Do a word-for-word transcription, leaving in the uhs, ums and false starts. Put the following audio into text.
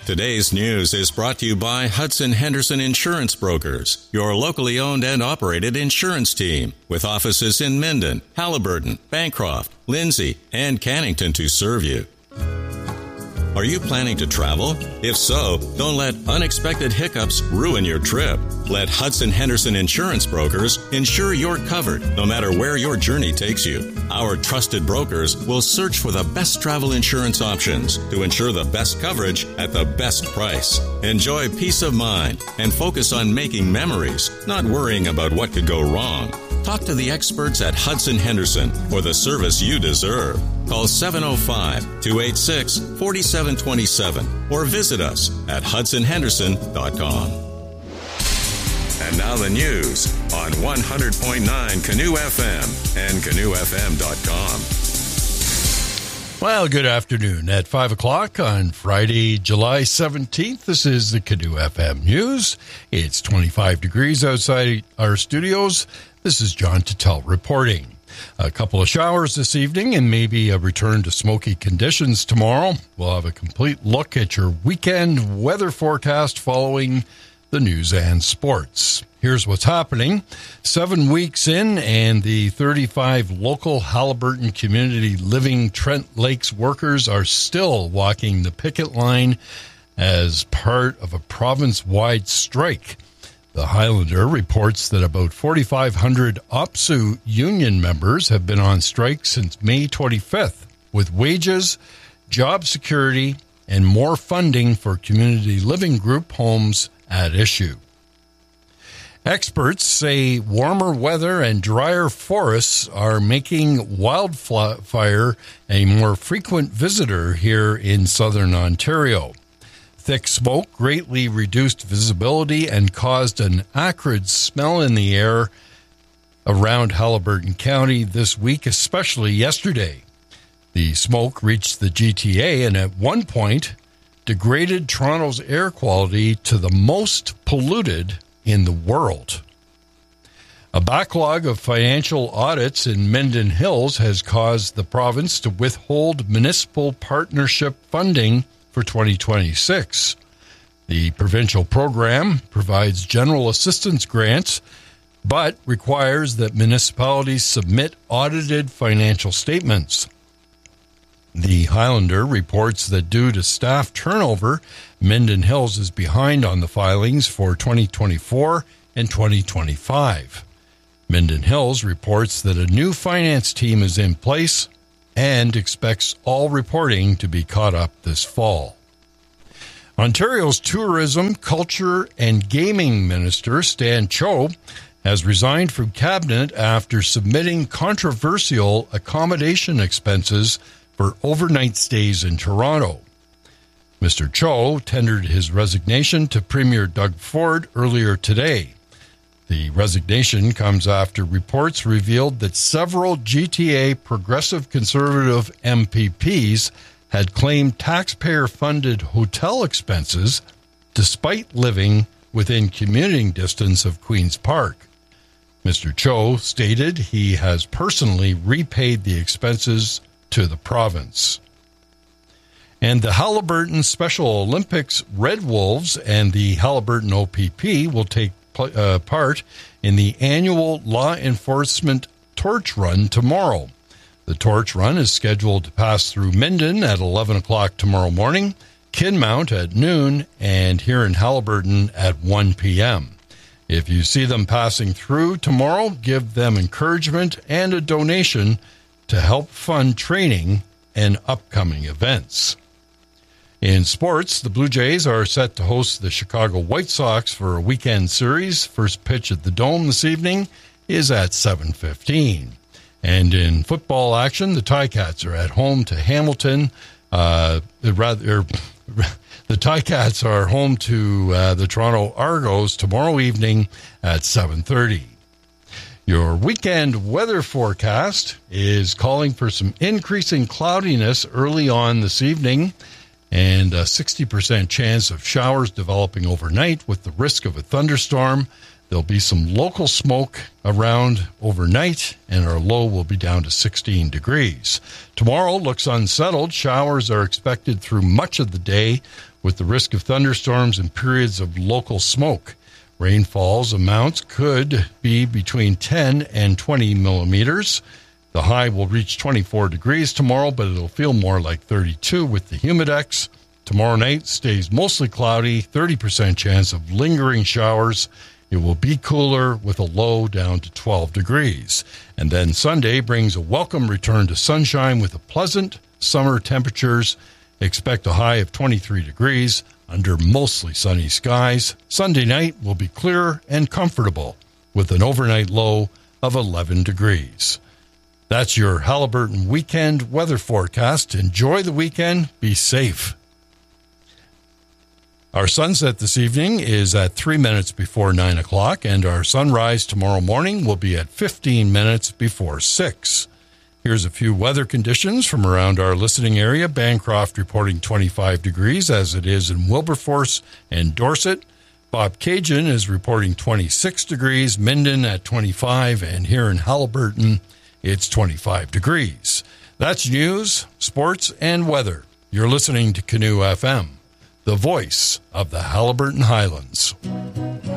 Today's news is brought to you by Hudson Henderson Insurance Brokers, your locally owned and operated insurance team, with offices in Minden, Halliburton, Bancroft, Lindsay, and Cannington to serve you. Are you planning to travel? If so, don't let unexpected hiccups ruin your trip. Let Hudson Henderson Insurance Brokers ensure you're covered no matter where your journey takes you. Our trusted brokers will search for the best travel insurance options to ensure the best coverage at the best price. Enjoy peace of mind and focus on making memories, not worrying about what could go wrong. Talk to the experts at Hudson Henderson for the service you deserve. Call seven oh five, two eight six, four seven two seven or visit us at hudson henderson dot com. And now the news on one hundred point nine Canoe F M and canoe f m dot com. Well, good afternoon. At five o'clock on Friday, July seventeenth, this is the Canoe F M News. It's twenty-five degrees outside our studios. This is John Tuttle reporting. A couple of showers this evening and maybe a return to smoky conditions tomorrow. We'll have a complete look at your weekend weather forecast following the news and sports. Here's what's happening. Seven weeks in, and the thirty-five local Halliburton Community Living Trent Lakes workers are still walking the picket line as part of a province-wide strike. The Highlander reports that about forty-five hundred O P S U union members have been on strike since May twenty-fifth, with wages, job security, and more funding for community living group homes at issue. Experts say warmer weather and drier forests are making wildfire a more frequent visitor here in southern Ontario. Thick smoke greatly reduced visibility and caused an acrid smell in the air around Halliburton County this week, especially yesterday. The smoke reached the G T A and at one point degraded Toronto's air quality to the most polluted in the world. A backlog of financial audits in Minden Hills has caused the province to withhold municipal partnership funding for twenty twenty-six. The provincial program provides general assistance grants, but requires that municipalities submit audited financial statements. The Highlander reports that due to staff turnover, Minden Hills is behind on the filings for twenty twenty-four and twenty twenty-five. Minden Hills reports that a new finance team is in place and expects all reporting to be caught up this fall. Ontario's Tourism, Culture and Gaming Minister, Stan Cho, has resigned from Cabinet after submitting controversial accommodation expenses for overnight stays in Toronto. Mister Cho tendered his resignation to Premier Doug Ford earlier today. The resignation comes after reports revealed that several G T A Progressive Conservative M P Ps had claimed taxpayer-funded hotel expenses despite living within commuting distance of Queen's Park. Mister Cho stated he has personally repaid the expenses to the province. And the Halliburton Special Olympics Red Wolves and the Halliburton O P P will take uh, part in the annual law enforcement torch run tomorrow. The torch run is scheduled to pass through Minden at eleven o'clock tomorrow morning, Kinmount at noon, and here in Halliburton at one p.m. If you see them passing through tomorrow, give them encouragement and a donation to help fund training and upcoming events. In sports, the Blue Jays are set to host the Chicago White Sox for a weekend series. First pitch at the Dome this evening is at seven fifteen. And in football action, the Ticats are at home to Hamilton. Uh, rather, the Ticats are home to uh, the Toronto Argos tomorrow evening at seven thirty. Your weekend weather forecast is calling for some increasing cloudiness early on this evening and a sixty percent chance of showers developing overnight with the risk of a thunderstorm. There'll be some local smoke around overnight, and our low will be down to sixteen degrees. Tomorrow looks unsettled. Showers are expected through much of the day, with the risk of thunderstorms and periods of local smoke. Rainfall's amounts could be between ten and twenty millimeters. The high will reach twenty-four degrees tomorrow, but it'll feel more like thirty-two with the humidex. Tomorrow night stays mostly cloudy, thirty percent chance of lingering showers. It will be cooler with a low down to twelve degrees. And then Sunday brings a welcome return to sunshine with a pleasant summer temperatures. Expect a high of twenty-three degrees under mostly sunny skies. Sunday night will be clear and comfortable with an overnight low of eleven degrees. That's your Halliburton weekend weather forecast. Enjoy the weekend. Be safe. Our sunset this evening is at three minutes before nine o'clock, and our sunrise tomorrow morning will be at fifteen minutes before six. Here's a few weather conditions from around our listening area. Bancroft reporting twenty-five degrees, as it is in Wilberforce and Dorset. Bobcaygeon is reporting twenty-six degrees, Minden at twenty-five, and here in Halliburton, it's twenty-five degrees. That's news, sports, and weather. You're listening to Canoe F M, the voice of the Halliburton Highlands.